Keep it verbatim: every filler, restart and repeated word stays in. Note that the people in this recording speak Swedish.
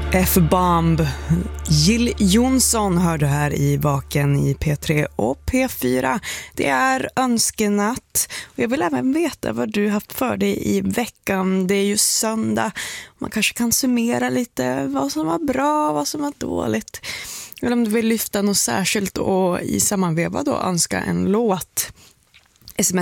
F-bomb. Jill Johnson hör du här i Vaken i P tre och P fyra. Det är önskenatt och jag vill även veta vad du haft för dig i veckan. Det är ju söndag. Man kanske kan summera lite vad som var bra, vad som var dåligt. Eller om du vill lyfta något särskilt och i sammanveva då önska en låt.